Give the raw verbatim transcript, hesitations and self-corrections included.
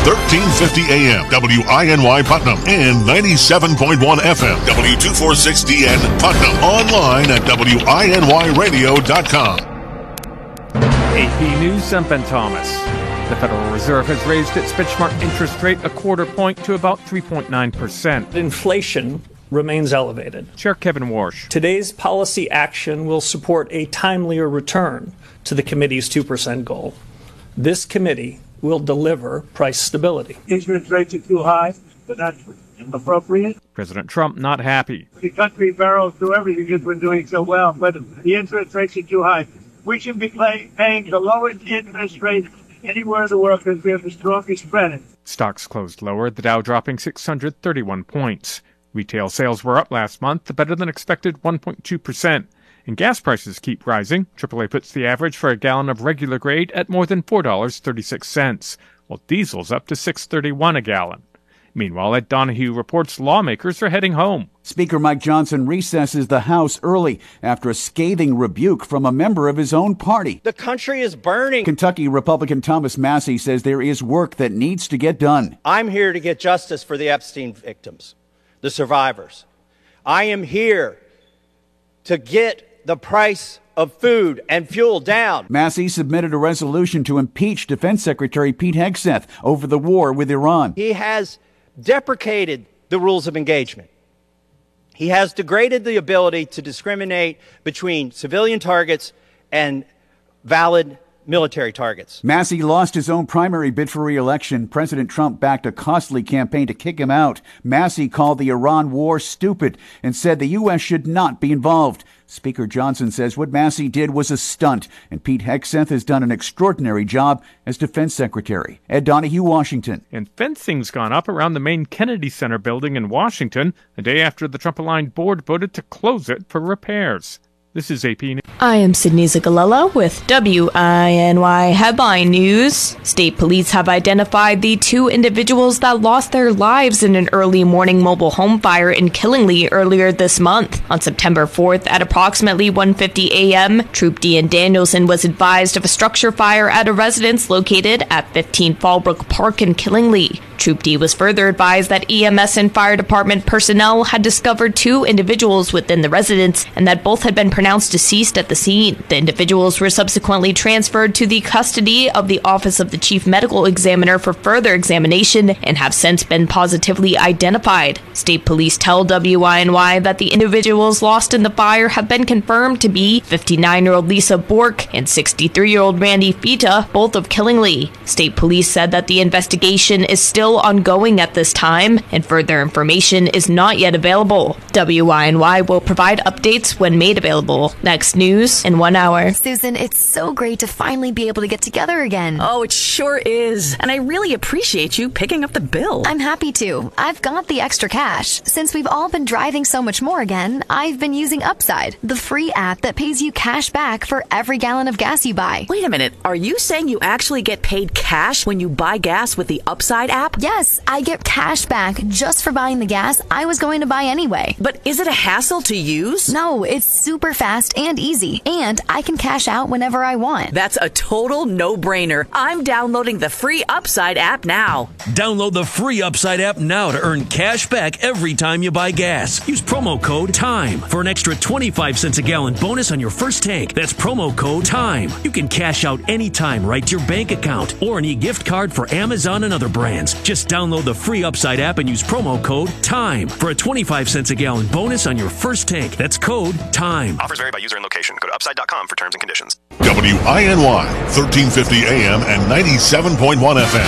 thirteen fifty A M, W I N Y Putnam, and ninety-seven point one F M, W two forty-six D N Putnam. Online at W I N Y radio dot com. A P News, I'm Ben Thomas. The Federal Reserve has raised its benchmark interest rate a quarter point to about three point nine percent. Inflation remains elevated. Chair Kevin Warsh. Today's policy action will support a timelier return to the committee's two percent goal. This committee will deliver price stability. Interest rates are too high, but that's appropriate. President Trump not happy. The country barrels through everything because we're doing so well, but the interest rates are too high. We should be pay, paying the lowest interest rate anywhere in the world because we have the strongest credit. Stocks closed lower, the Dow dropping six hundred thirty-one points. Retail sales were up last month, better than expected one point two percent. And gas prices keep rising. triple A puts the average for a gallon of regular grade at more than four dollars and thirty-six cents, while diesel's up to six dollars and thirty-one cents a gallon. Meanwhile, Ed Donahue reports lawmakers are heading home. Speaker Mike Johnson recesses the House early after a scathing rebuke from a member of his own party. The country is burning. Kentucky Republican Thomas Massie says there is work that needs to get done. I'm here to get justice for the Epstein victims, the survivors. I am here to get the price of food and fuel down. Massie submitted a resolution to impeach Defense Secretary Pete Hegseth over the war with Iran. He has deprecated the rules of engagement. He has degraded the ability to discriminate between civilian targets and valid military targets. Massie lost his own primary bid for re-election. President Trump backed a costly campaign to kick him out. Massie called the Iran war stupid and said the U S should not be involved. Speaker Johnson says what Massie did was a stunt, and Pete Hegseth has done an extraordinary job as Defense Secretary. Ed Donahue, Washington. And fencing's gone up around the main Kennedy Center building in Washington, a day after the Trump-aligned board voted to close it for repairs. This is A P News. I am Sydney Zagalella with W I N Y Headline News. State police have identified the two individuals that lost their lives in an early morning mobile home fire in Killingly earlier this month. On September fourth at approximately one fifty a m, Troop D and Danielson was advised of a structure fire at a residence located at fifteen Fallbrook Park in Killingly. Troop D was further advised that E M S and fire department personnel had discovered two individuals within the residence and that both had been pronounced deceased at the scene. The individuals were subsequently transferred to the custody of the Office of the Chief Medical Examiner for further examination and have since been positively identified. State police tell W I N Y that the individuals lost in the fire have been confirmed to be fifty-nine-year-old Lisa Bork and sixty-three-year-old Randy Fita, both of Killingly. State police said that the investigation is still ongoing at this time, and further information is not yet available. W I N Y will provide updates when made available. Next news in one hour. Susan, it's so great to finally be able to get together again. Oh, it sure is. And I really appreciate you picking up the bill. I'm happy to. I've got the extra cash. Since we've all been driving so much more again, I've been using Upside, the free app that pays you cash back for every gallon of gas you buy. Wait a minute. Are you saying you actually get paid cash when you buy gas with the Upside app? Yes, I get cash back just for buying the gas I was going to buy anyway. But is it a hassle to use? No, it's super fast and easy, and I can cash out whenever I want. That's a total no-brainer. I'm downloading the free Upside app now. Download the free Upside app now to earn cash back every time you buy gas. Use promo code TIME for an extra twenty-five cents a gallon bonus on your first tank. That's promo code TIME. You can cash out anytime right to your bank account or an e-gift card for Amazon and other brands. Just download the free Upside app and use promo code TIME for a twenty-five cents a gallon bonus on your first tank. That's code TIME. Offers vary by user and location. Go to upside dot com for terms and conditions. W I N Y, thirteen fifty A M and ninety-seven point one F M.